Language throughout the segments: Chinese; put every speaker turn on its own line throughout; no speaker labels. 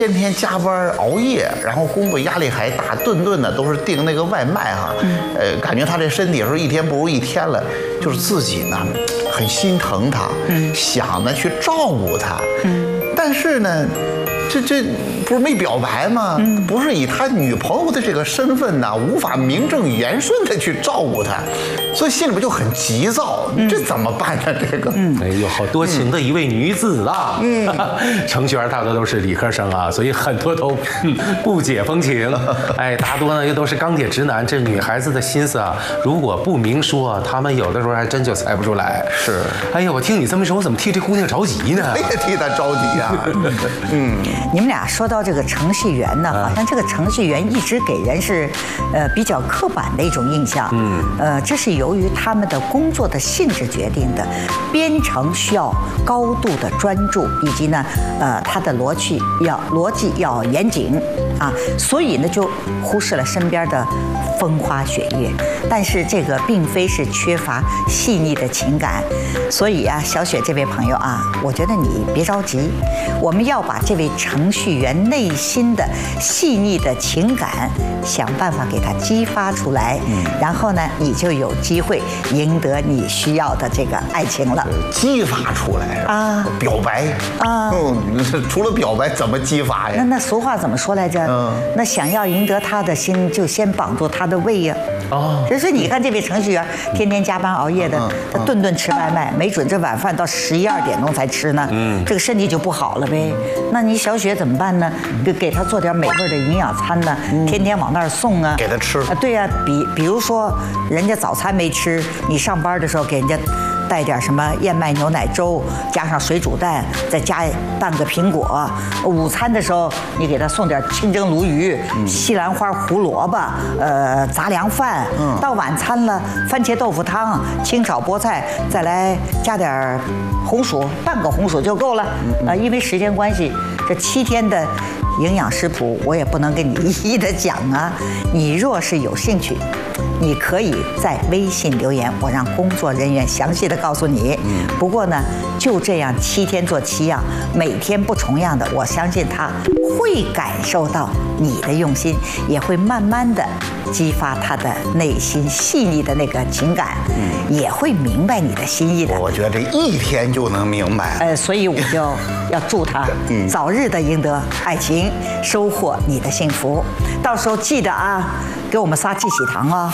天天加班熬夜，然后工作压力还大，顿顿的都是订那个外卖哈。感觉他这身体是一天不如一天了，就是自己呢很心疼他，想呢去照顾他，但是呢。这不是没表白吗？不是以他女朋友的这个身份呢，无法名正言顺的去照顾他，所以心里边就很急躁。这怎么办呢？这个，
哎呦，好多情的一位女子啊！程序员大多都是理科生啊，所以很多都不解风情。哎，大多呢又都是钢铁直男。这女孩子的心思啊，如果不明说，他们有的时候还真就猜不出来。
是，
哎呀，我听你这么说，我怎么替这姑娘着急呢？
我也替她着急呀。
你们俩说到这个程序员呢，好像这个程序员一直给人是，比较刻板的一种印象。这是由于他们的工作的性质决定的。编程需要高度的专注，以及呢，他的逻辑要严谨啊，所以呢就忽视了身边的风花雪月。但是这个并非是缺乏细腻的情感，所以啊，小雪这位朋友啊，我觉得你别着急，我们要把这位程序员内心的细腻的情感想办法给他激发出来，然后呢，你就有机会赢得你需要的这个爱情了。
激发出来啊，表白啊，除了表白怎么激发呀？
那俗话怎么说来着？那想要赢得他的心，就先绑住他的胃呀。所以你看这位程序员天天加班熬夜的，他顿顿吃外卖，没准这晚饭到11、12点钟才吃呢，这个身体就不好了呗。那你小雪怎么办呢？给他做点美味的营养餐呢，天天往那儿送啊，
给他吃啊。
对呀，比如说人家早餐没吃，你上班的时候给人家带点什么燕麦牛奶粥，加上水煮蛋，再加半个苹果。午餐的时候，你给他送点清蒸鲈鱼、西兰花、胡萝卜，杂粮饭。到晚餐了，番茄豆腐汤、清炒菠菜，再来加点红薯，半个红薯就够了。因为时间关系，这7天的营养食谱我也不能跟你一一的讲啊。你若是有兴趣，你可以在微信留言，我让工作人员详细的告诉你。不过呢，就这样7天做7样，每天不重样的，我相信他会感受到你的用心，也会慢慢的激发他的内心细腻的那个情感，也会明白你的心意的。
我觉得这1天就能明白。
所以我就要祝他早日的赢得爱情，收获你的幸福。到时候记得啊，给我们仨记喜糖哦。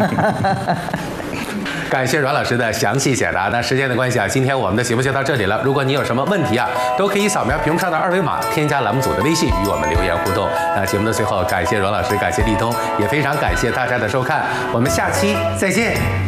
感谢阮老师的详细解答。那时间的关系啊，今天我们的节目就到这里了。如果你有什么问题啊，都可以扫描屏幕上的2维码，添加栏目组的微信与我们留言互动。那节目的最后，感谢阮老师，感谢立冬，也非常感谢大家的收看，我们下期再见。